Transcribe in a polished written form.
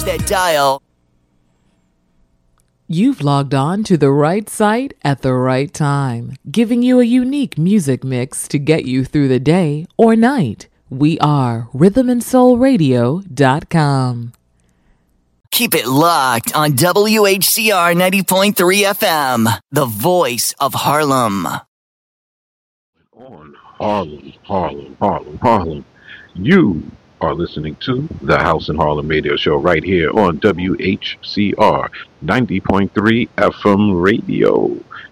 Push that dial. You've logged on to the right site at the right time, giving you a unique music mix to get you through the day or night. We are rhythmandsoulradio.com. Keep it locked on WHCR 90.3 FM, the voice of Harlem. On Harlem. You are listening to the House in Harlem radio show right here on WHCR 90.3 FM radio.